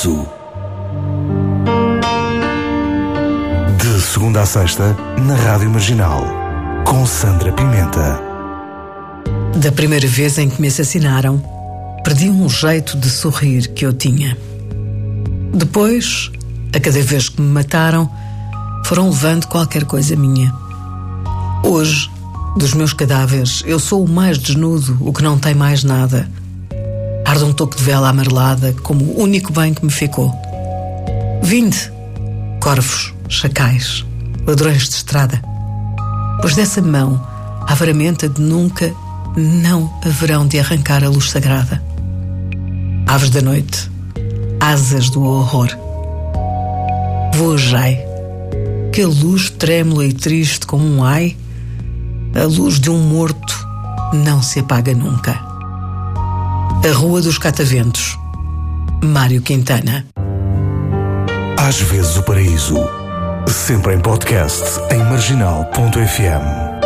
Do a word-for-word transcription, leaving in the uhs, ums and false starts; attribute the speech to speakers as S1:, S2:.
S1: Paraíso. De segunda a sexta, na Rádio Marginal, com Sandra Pimenta.
S2: Da primeira vez em que me assassinaram, perdi um jeito de sorrir que eu tinha. Depois, a cada vez que me mataram, foram levando qualquer coisa minha. Hoje, dos meus cadáveres, eu sou o mais desnudo, o que não tem mais nada. Arde um toco de vela amarelada como o único bem que me ficou. Vinde, corvos, chacais, ladrões de estrada, pois dessa mão avaramenta de nunca não haverão de arrancar a luz sagrada. Aves da noite, asas do horror, voajai, que a luz trêmula e triste como um ai, a luz de um morto não se apaga nunca. A Rua dos Cataventos, Mário Quintana.
S1: Às vezes o paraíso, sempre em podcast em marginal ponto f m.